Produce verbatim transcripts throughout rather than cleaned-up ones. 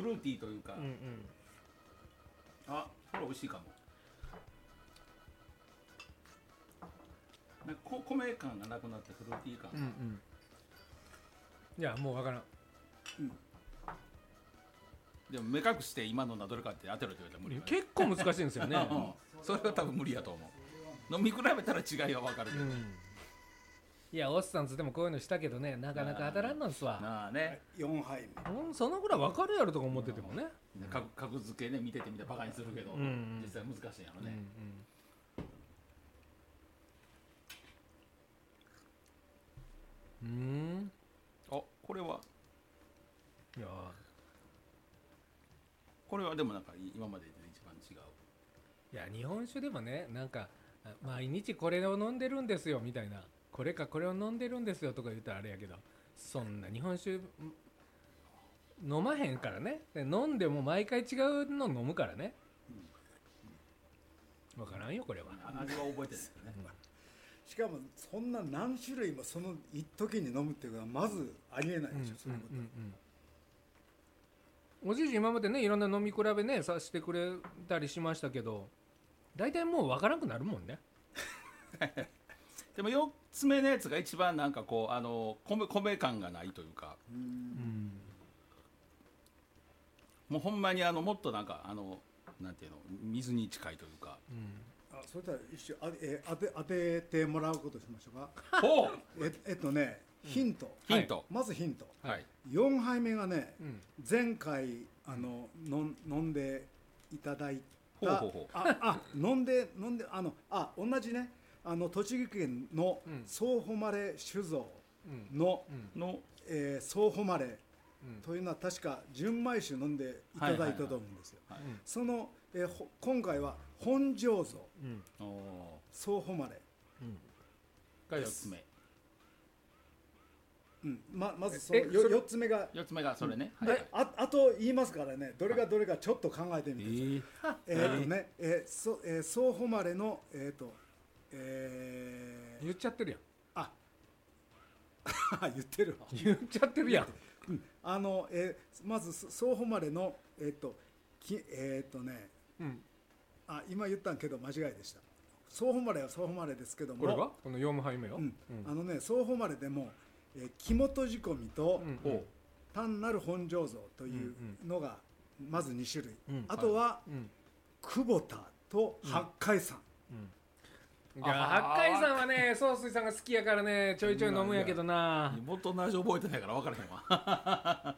ルーティーというか、 うんうん、 あ、これ美味しいかも。なんかこ米感がなくなってフルーティー感、 うんうん、いやもうわからん、 うん、でも目隠して今のなどれかって当てろって言われたら無理、ね、 結構難しいんですよね、 うん、それは多分無理やと思う。飲み比べたら違いは分かるけど、うん、 いやおっさんつってもこういうのしたけどね、なかなか当たらんのですわ。 なあね、 よんはいめ、 うん、そのぐらい分かるやろとか思っててもね、 うん、格, 格付けね、見ててみてバカにするけど、うんうん、実際難しいんやろね、うんうん、うんあ、これはいやこれはでもなんか今までで一番違う。 いや日本酒でもね、なんか毎日これを飲んでるんですよみたいな、これかこれを飲んでるんですよとか言ったらあれやけど、そんな日本酒飲まへんからね。飲んでも毎回違うの飲むからね、分からんよこれは。 味は覚えてるんですよね、うん、 しかもそんな何種類もその一時に飲むっていうのはまずありえないでしょ、うん、そのこと、うんうんうん、おじいじ今までねいろんな飲み比べねさせてくれたりしましたけど、大体もう分からなくなるもんねでもよっつめのやつが一番なんかこうあの 米, 米感がないというか、うん、もうほんまにあのもっとなんかあのなんていうの水に近いというか、うん、 あそれとは一緒あ、えー、当て当ててもらうことしましょうかほうええっとねヒント、 うん、ヒント、はい、 まずヒント、 はい、 よんはいめがね、うん、前回あの、うん、飲んでいただいたほうほうほうああ飲んで飲んであのあ同じねあの栃木県の総誉酒造の、うんのえー、総誉というのは確か純米酒飲んでいただいたと思うんですよ。その、えー、今回は本醸造、うん、総誉れ、うん、 がよっつめ、 うん、ま, まずそのよよっつめがよっつめがそれね、 うんはいはい、あ, あと言いますからね、どれがどれかちょっと考えてみてください。えー、えーとね、えーそえー、総誉れのえっ、ー、とえー、言っちゃってるやん。 あ言ってるわ言っちゃってるやん、 うん、あの、えー、まず総誉れのえっ、ー、ときえっ、ー、とね、うん、あ今言ったんけど間違いでした。総誉れは総誉れですけども、 これがこのよんはいめよ、うんうん、あのね総誉れでも、えー、木本仕込みと、うんうん、単なる本醸造というのがまずに種類、うん、あとは、うん、久保田と八海山、うんうんいや八海山はね総帥さんが好きやからねちょいちょい飲むんやけどな。 元の味覚えてないから分からへんわ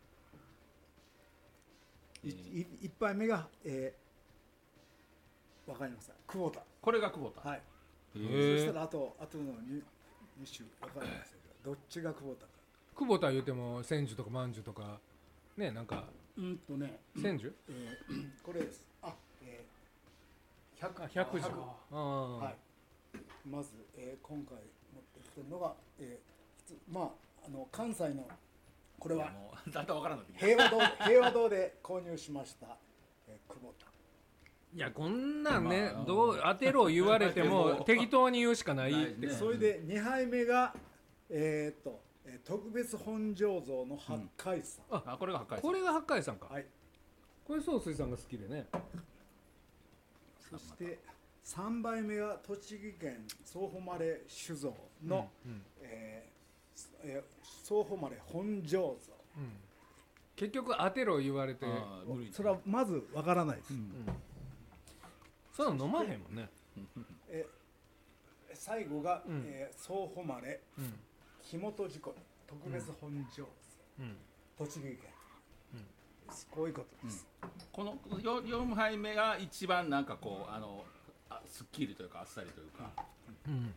いっぱいめが、えー、分かりました久保田、 これが久保田、 はい、そしたらあとあとの 2, 2種分かりましたけどどっちが久保田か。 久保田言うても千寿とか万寿とかね、なんかうんとね千寿、 えー、これですあ、えーひゃく、 ひゃくじゅう、 あ、はい、まず、えー、今回持ってきてるのが、えー、普通まああの関西のこれはもうだんだん分からなくなって平和堂平和堂で購入しました、えー、久保田。 いやこんなんね、まあ、どう当てろ言われても適当に言うしかないって、 ね、それでにはいめがえー、っと特別本醸造の八海山、 うん、あこれが八海山、これが八海山か、はい、これ総帥さんが好きでね。 そしてさんばいめが栃木県総誉酒造の、うんうんえーえー、総誉本醸造、うん、 結局当てろ言われてそれはまずわからないです、うんうん、 そんなの飲まへんもんねえ最後が、うんえー、総誉、うん、木本仕込み特別本醸造、うん、栃木県、うんこういうことです、 うん、この 4, よんはいめが一番なんかこうあのあすっきりというかあっさりというか、うんうん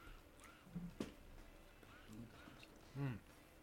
うん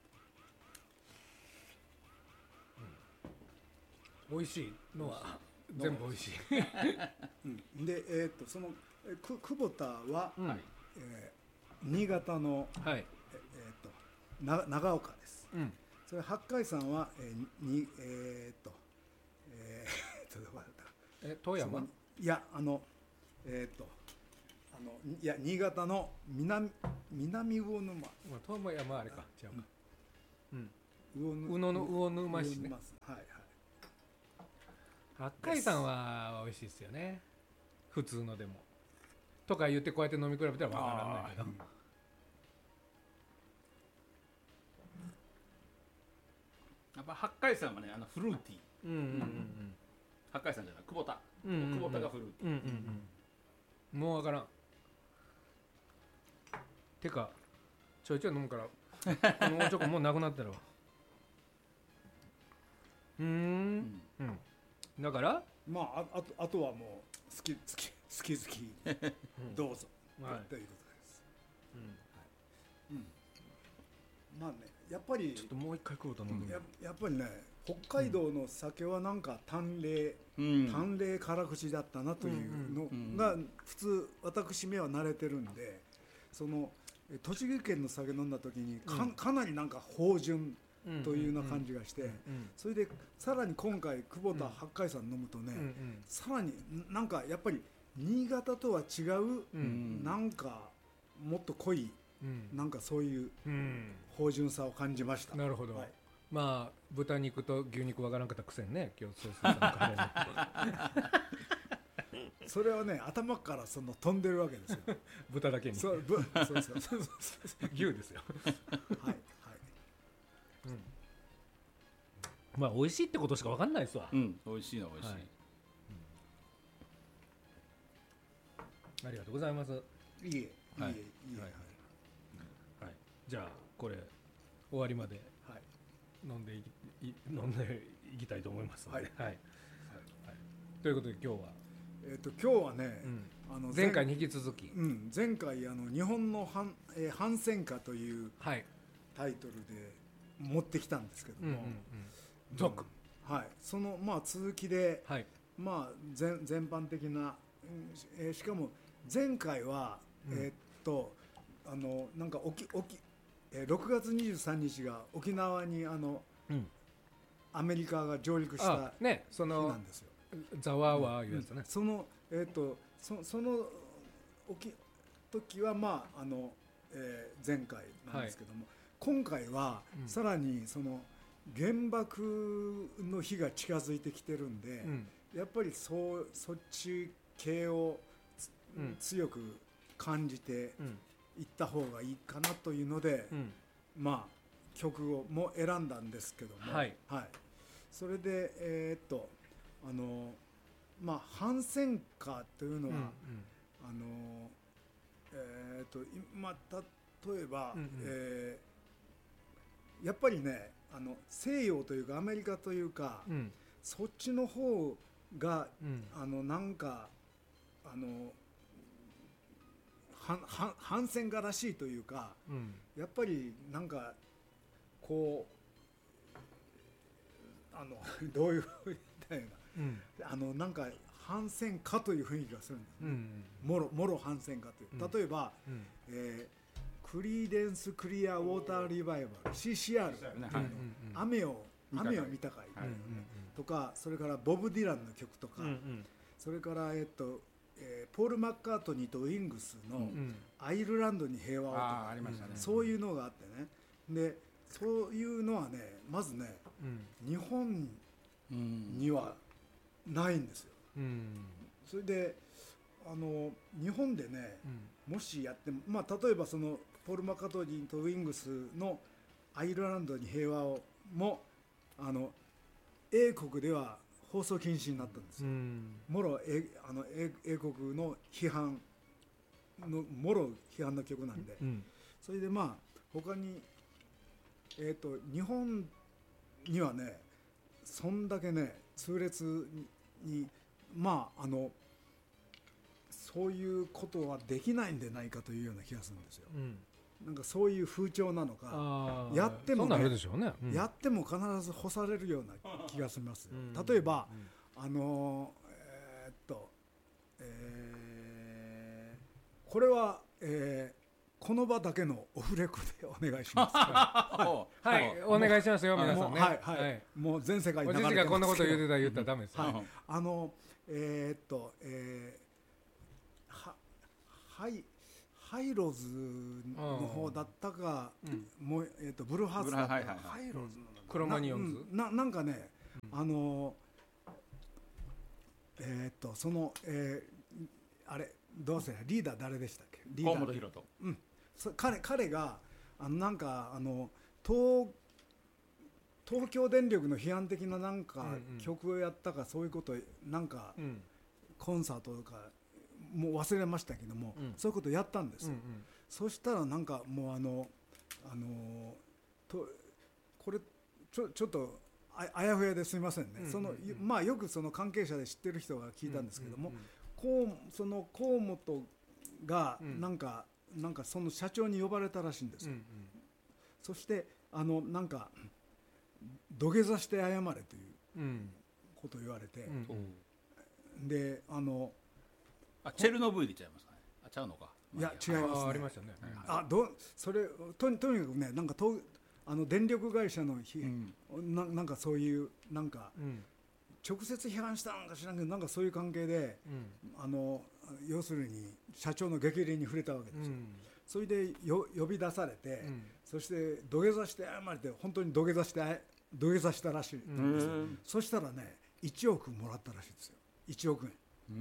うん、美味しいのは全部美味しい、 うん、で、えー、っとそのく久保田は、うんえー、新潟の、はいえー、っとな長岡です、うんそれ八海山は、えー、にえー、っとえー、っとどこだったえ富山いやあのえー、っとあのいや新潟の南南魚沼、まあ、 富山あれか違うか、うん、 魚宇野の魚沼市ね、 はいはい八海山は美味しいですよね普通のでもとか言ってこうやって飲み比べたら分からないけど、 やっぱ八海山はねあのフルーティー、 うんうんうんうん、 八海山じゃない久保田、 うんうんうん、 久保田がフルーティー、 うんうんうん、もう分からんてかちょいちょい飲むからこのおちょこもうなくなってるわうーん、うんうん、だからまあ あ, あ, とあとはもう好き好き好き好きどうぞ、うん、ということです、うんはいうん、まあねやっぱりちょっともう一回食おうと思う、 や, やっぱりね北海道の酒はなんか淡麗、うん、淡麗辛口だったなというのが普通私めは慣れてるんでその栃木県の酒飲んだ時に か,、うん、かなりなんか芳醇というような感じがして、それでさらに今回久保田八海山飲むとね、うんうん、さらになんかやっぱり新潟とは違う、うん、なんかもっと濃い、うん、なんかそういう芳醇さを感じました。 なるほど、はい、まあ豚肉と牛肉わからんかったくせにね今日ソースさんのカレーそれはね頭からその飛んでるわけですよ豚だけにそうぶそうそうそうそう牛ですよはいはい、 うん、まあ美味しいってことしか分かんないですわ、 うん、美味しいのは美味しい、はいうん、ありがとうございます。 いいえいいえいいえ、はいはいはいはい、じゃあこれ終わりまで飲んでいき、い飲んでいきたいと思いますので、はいはいはい、ということで今日はえー、と今日はね、 うん、あの 前, 前回に引き続き、 うん、前回あの日本の反、えー、反戦歌というタイトルで持ってきたんですけども、うんうんうん続うん、はい、その、まあ、続きで、 はいまあ、全, 全般的な、えー、しかも前回は、うんえー、っとあのなんか沖沖、えー、ろくがつにじゅうさんにちが沖縄にあの、うん、アメリカが上陸した日ね、そのなんですよ。 ザワーワーいうやつね、うん、 そのえっ、ー、とそその時時はまああの、えー、前回なんですけども、はい、今回はさらにその原爆の日が近づいてきてるんで、うん、やっぱりそうそっち系を、うん、強く感じていった方がいいかなというので、うん、まあ曲をも選んだんですけども、 はいはい、それでえっ、ー、とあのまあ、反戦歌というのは、うんうん、あのえー、と今例えば、うんうんえー、やっぱりねあの西洋というかアメリカというか、うん、そっちの方が、うん、あのなんかあの反戦歌らしいというか、うん、やっぱりなんかこうあのどういうみたいなうん、あのなんか反戦歌という雰囲気がするんです、ねうんうん、もろもろ反戦歌という、うん、例えば、うんえー、クリーデンスクリアウォーターリバイバル シーシーアール っていうの、はい、雨を雨を見たかい、はい、とかそれからボブ・ディランの曲とか、うんうん、それからえっとえー、ポール・マッカートニーとウィングスのアイルランドに平和をとか、 ありましたね、 そういうのがあってねでそういうのはねまずね、うん、日本にはないんですよ、うん、それであの日本でね、うん、もしやっても、まあ、例えばそのポール・マッカートニーとウィングスのアイルランドに平和をもあの英国では放送禁止になったんですよ、うん、もろ英あの英英国の批判のもろ批判の曲なんで、うん、それでまあ他に、えーと、日本にはねそんだけね痛烈ににまああのそういうことはできないんでないかというような気がするんですよ、うん、なんかそういう風潮なのかやっても、ねねうん、 やっても必ず干されるような気がします、うん、例えば、うん、あのえー、っと、えー、これは、えーこの場だけのオフレコでお願いします。 はい、はい、お願いしますよ皆さんね。 はいはい。はい、もう全世界に流れてますけど。おじいがこんなこと言ってたら言ったらダメです。 はい。あのえー、っと、えー、はハイハイローズの方だったか、うん、もうえー、っとブルーハーツだったか、はいはいはい、ハイローズのクロマニオンズな、ななんかね、うん、あのえー、っとその、えー、あれどうせリーダー誰でしたっけ？リーダー河本大翔。 うん、そ彼彼があのなんかあの東東京電力の批判的ななんか曲をやったか、そういうことなんかコンサートとかもう忘れましたけども、うん、そういうことやったんですよ、うんうん、そしたらなんかもうあのあのとこれちょちょっとあ, あやふやですみませんね、うんうんうん、そのまあよくその関係者で知ってる人が聞いたんですけども、うんうんうん、こうその河本がなんか、うん、なんかその社長に呼ばれたらしいんですよ、うんうん、そしてあのなんか土下座して謝れということを言われて、うんうん、であのあチェルノブイリちゃいますかね。あちゃうのか。 いや違いますね。 あありましたね。 あどそれ と, とにかくねなんかとあの電力会社の、うん、な, なんかそういうなんか、うん、直接批判したのか知らんけどなんかそういう関係で、うん、あの要するに社長の激励に触れたわけですよ、うん、それでよ呼び出されて、うん、そして土下座して謝れて本当に土下座して土下座したらしいんですよ、うん、そしたらねいちおくもらったらしいですよ。いちおくえん、うん、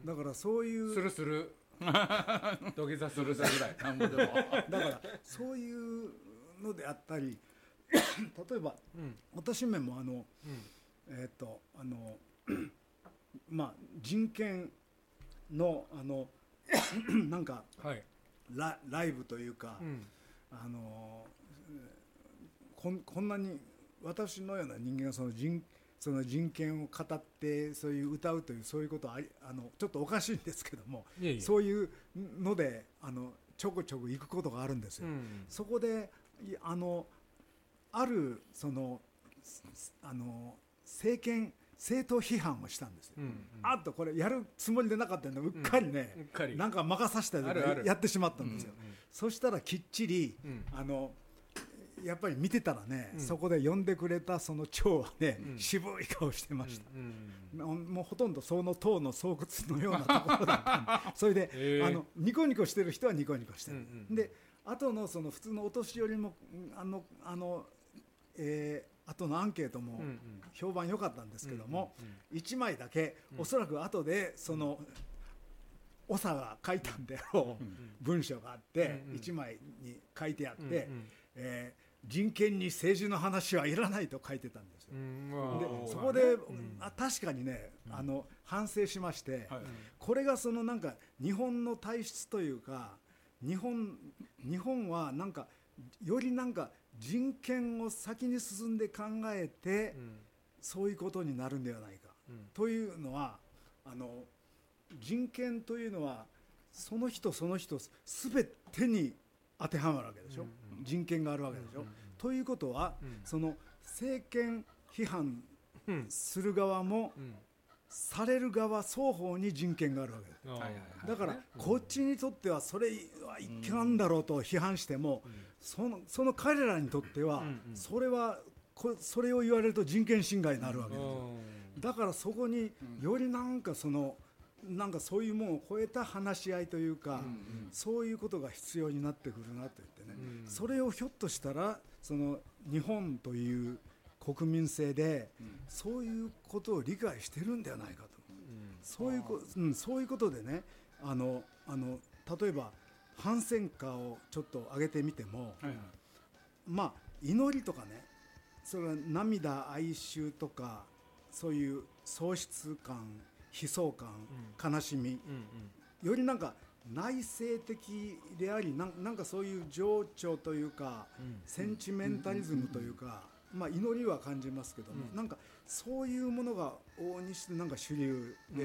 だからそういうするする土下座するさぐらいなんぼでもだからそういうのであったり例えば、うん、私めもあの、うん、えっ、ー、とあのまあ人権のあのなんか、はい、ラ, ライブというか、うん、あのこ ん, こんなに私のような人間がその 人, その人権を語ってそういう歌うというそういうことはありあのちょっとおかしいんですけども、いえいえそういうのであのちょこちょこ行くことがあるんですよ、うんうん、そこであのあるそのあの政権政党批判をしたんですよ、うんうん、あっとこれやるつもりでなかったのうっかりね、うん、うっかりなんか任させたりやってしまったんですよ、うんうん、そしたらきっちり、うん、あのやっぱり見てたらね、うん、そこで呼んでくれたその長はね、うん、渋い顔してました、うんうんうん、もうほとんどその党の巣窟のようなところだったんでそれで、えー、あのニコニコしてる人はニコニコしてる、うんうん、で後のその普通のお年寄りもあのあの、えー、後のアンケートも評判良かったんですけども、うんうんうん、いちまいだけ、うん、おそらく後でその長が書いたんであろう、うんうん、文章があって、うんうん、いちまいに書いてあって、うんうんえー人権に政治の話はいらないと書いてたんですよ、うん、でそこで、うん、あ確かにね、うん、あの反省しまして、はい、これがそのなんか日本の体質というか日本、日本はなんかよりなんか人権を先に進んで考えて、うん、そういうことになるんではないか、うん、というのはあの人権というのはその人その人全てに当てはまるわけでしょ、うんうん、人権があるわけでしょ、うんうん、ということは、うん、その政権批判する側も、うん、される側双方に人権があるわけです、うん、だからこっちにとってはそれはいけなんだろうと批判しても、うん、その、その彼らにとっては、うんうん、それはこそれを言われると人権侵害になるわけですよ、うん、だからそこによりなんかそのなんかそういうものを超えた話し合いというか、うんうん、そういうことが必要になってくるなと言ってね、うん、それをひょっとしたらその日本という国民性で、うん、そういうことを理解してるんではないかと、うん、そういうこ、うん、そういうことでねあのあの例えば反戦歌をちょっと上げてみても、はいはい、まあ祈りとかねそれは涙哀愁とかそういう喪失感悲壮感、うん、悲しみ、うんうん、よりなんか内省的であり な, なんかそういう情緒というか、うん、センチメンタリズムというか、うんまあ、祈りは感じますけども、うん、なんかそういうものが往々にしてなんか主流で、うん、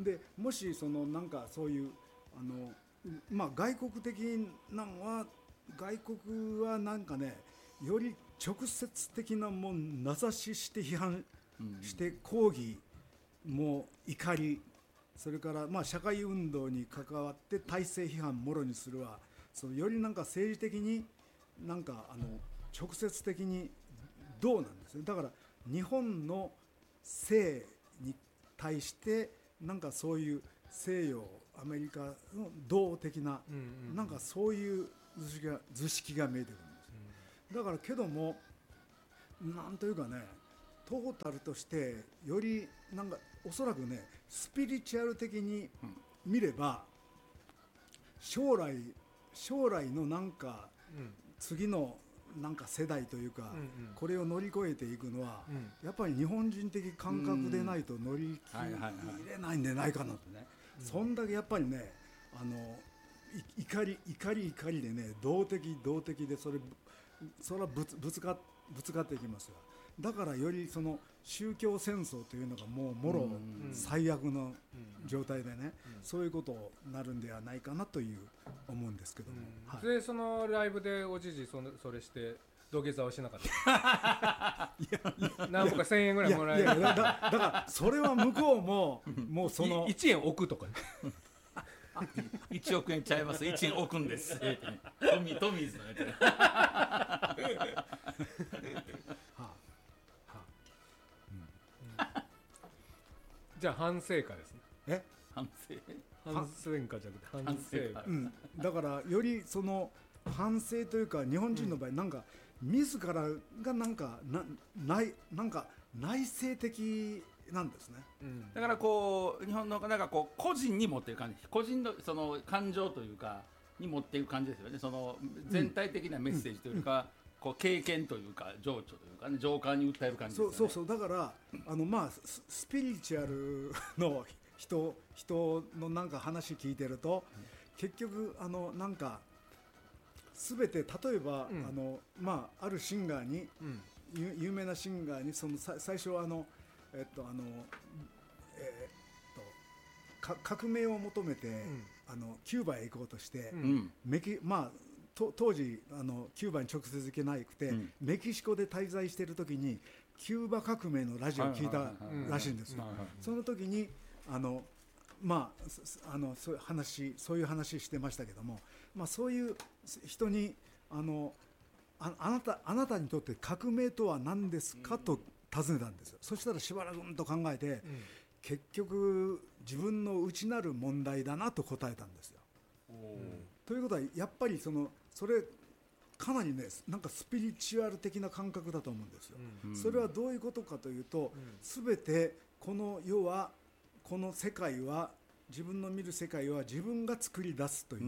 でもしそのなんかそういうあの、まあ、外国的なのは外国はなんかねより直接的なもん名指しして批判して抗議もう怒りそれからまあ社会運動に関わって体制批判もろにするはそのよりなんか政治的になんかあの直接的にどうなんですね。だから日本の性に対してなんかそういう西洋アメリカの同的ななんかそういう図式が、図式が見えてくるんです。だからけどもなんというかねトータルとしてよりなんかおそらくねスピリチュアル的に見れば、将来将来のなんか次のなんか世代というか、うんうん、これを乗り越えていくのは、うん、やっぱり日本人的感覚でないと乗り切れないんじゃないかなとね、うん、そんだけやっぱりねあの怒り怒り怒りでね動的動的でそれそれはぶつ、ぶつかぶつかっていきますよ。だからよりその宗教戦争というのがもうもろ最悪の状態でね、そういうことになるんではないかなという思うんですけども、 はい、でそのライブでおじじそのそれして土下座をしなかったいやいや何個かせんえんぐらいもらえる。いやいや だ, だ, だからそれは向こうももうそのいちえん置くとか、ねいちおくえんちゃいます、いちえん置くんですトミトミーズのやつじゃあ反省会ですね。 え反省反省会じゃなくて反省会、 うん、だからよりその反省というか日本人の場合、うん、なんか自らがなんかなないなんか内省的なんですね、 うん、だからこう日本のなんかこう個人に持っていく感じ、個人のその感情というかに持っていく感じですよね。その全体的なメッセージというか、うんうん、こう経験というか情緒というかね、情感に訴える感じですよね。 そうそうそう、だからあのまあス, スピリチュアルの人人のなんか話聞いてると、うん、結局あのなんかすべて例えば、うん、あのまああるシンガーに、うん、有名なシンガーにそのさ最初あのえっとあのえー、っと革命を求めて、うん、あのキューバへ行こうとして、うん、メキまあと当時あのキューバに直接行けなくて、うん、メキシコで滞在している時にキューバ革命のラジオを聞いたらしいんですよ。その時にあのまああのそういう話そういう話してましたけども、まあそういう人にあの あ, あなたあなたにとって革命とは何ですか、うん、と尋ねたんですよ。そしたらしばらくんと考えて、うん、結局自分の内なる問題だなと答えたんですよ。ということはやっぱりそのそれかなりねなんかスピリチュアル的な感覚だと思うんですよ、うん、それはどういうことかというと、すべ、うん、てこの世はこの世界は自分の見る世界は自分が作り出すという、うん、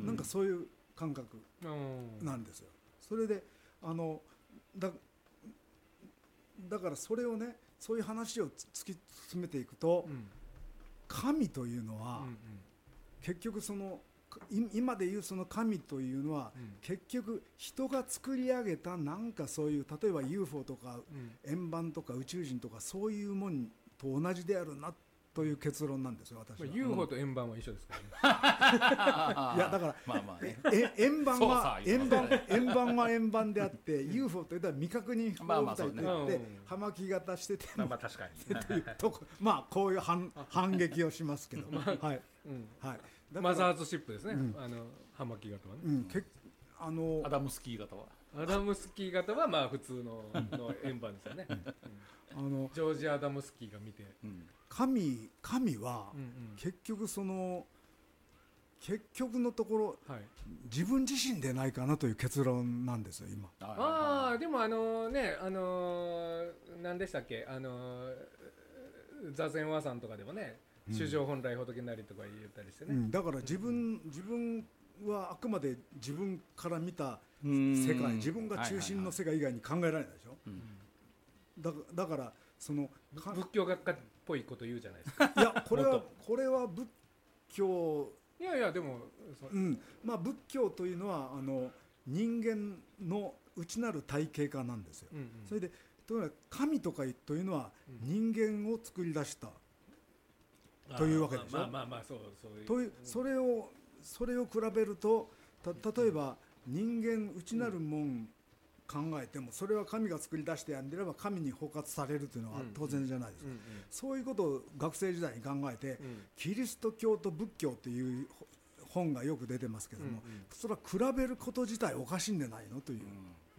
なんかそういう感覚なんですよ。それであの だ, だからそれをねそういう話を突き進めていくと、うん、神というのは、うんうん、結局その今でいうその神というのは、うん、結局人が作り上げたなんかそういう例えば ユーフォー とか、うん、円盤とか宇宙人とかそういうものと同じであるなという結論なんですよ、私は。 ユーフォー と円盤は一緒ですからねいやだから、まあまあね、え円盤は円盤円盤は円盤であって ユーフォー というのは未確認飛行物体といって葉巻型しててまあまあ確かにというとこまあこういう 反, 反撃をしますけどはい、 うんはい、マザーズシップですね、うん、あの葉巻型はね、うん、けあのアダムスキー型はアダムスキー型はまあ普通 の, の円盤ですよね、うん、あのジョージ・アダムスキーが見て、うん、 神, 神は結局その結局のところ、はい、自分自身でないかなという結論なんですよ今。 ああでもあのねあの何でしたっけあの座禅和さんとかでもね、うん、衆生本来仏なりとか言ったりしてね、うん、 だから自分、うん、自分はあくまで自分から見た世界、自分が中心の世界以外に考えられないでしょ、うん、だ, だからその仏教学科っぽいこと言うじゃないですかいやこれはこれは仏教いやいやでも、 うんまあ、仏教というのはあの人間の内なる体系化なんですよ、うんうん、それでという神とかというのは人間を作り出した、うん、というわけでしょ。 まあまあまあそうそういうというそれをそれを比べるとた例えば人間内なるもん考えてもそれは神が作り出してやんでれば神に包括されるというのは当然じゃないですか、うんうん、そういうことを学生時代に考えて、うん、キリスト教と仏教という本がよく出てますけども、うんうん、それは比べること自体おかしいんじゃないのという、うん、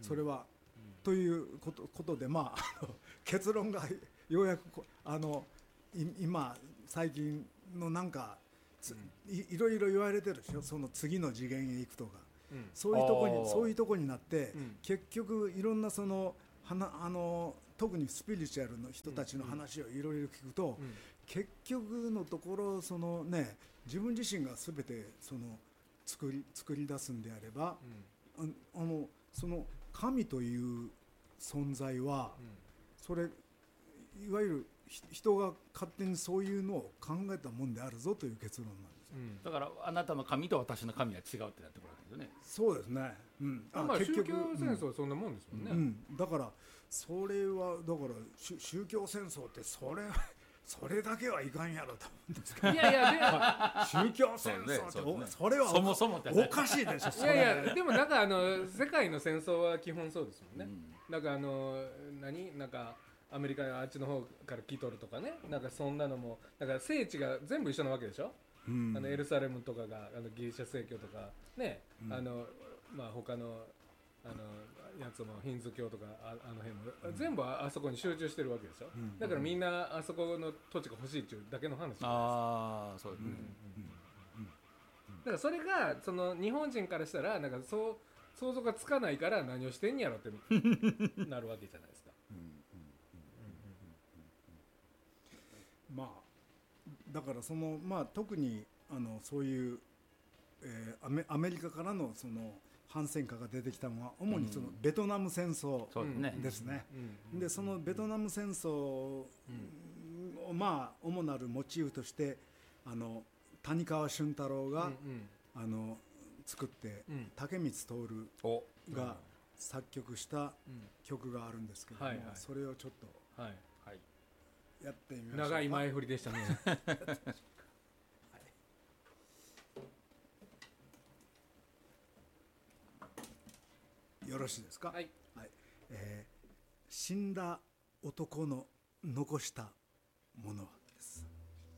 それは、うん、ということ、ことで、まあ、あの結論がようやくあの今最近のなんかい, いろいろ言われてるでしょ、その次の次元へ行くとか、うん、そういうとこにそういうとこになって、うん、結局いろんなそのはなあの特にスピリチュアルの人たちの話をいろいろ聞くと、 うん結局のところそのね自分自身が全てその作り作り出すんであれば、ああのその神という存在は、それいわゆる人が勝手にそういうのを考えたもんであるぞという結論なんですよ、 うん、 だからあなたの神と私の神は違うってなってくるわけですよね。 そうですね、うん、 あまあ宗教戦争はそんなもんですもんね、 うんうん、だからそれはだから宗教戦争ってそれそれだけはいかんやろと思うんですけど、 いやいや宗教戦争ってそうねそうねそれはそもそもっておかしいでしょ。 でいやいやでもなんかあの世界の戦争は基本そうですもんね、 うんなんかあの何なんかアメリカのあっちの方から来とるとかね、なんかそんなのもだから聖地が全部一緒なわけでしょ、うん、あのエルサレムとかがあのギリシャ正教とかね、うん、あのまあ他のあのやつもヒンズ教とか あ, あの辺も、うん、全部 あ, あそこに集中してるわけでしょ、うん、だからみんなあそこの土地が欲しいっていうだけの話じゃないですか。 ああそうですね、 うんうんうん、だからそれがその日本人からしたらなんかそう想像がつかないから何をしてんやろってなるわけじゃないですか。 まあだからそのまあ特にあのそういう、えー、アメ、アメリカからのその反戦歌が出てきたのは主にそのベトナム戦争ですね。でそのベトナム戦争をまあ主なるモチーフとしてあの谷川俊太郎が、うんうん、あの作って、うん、竹光徹が作曲した曲があるんですけども、はいはい、それをちょっと、はいはい、やってみましょう。 長い前振りでしたね。 よろしいですか。 はい、 はい、えー、死んだ男の残したものは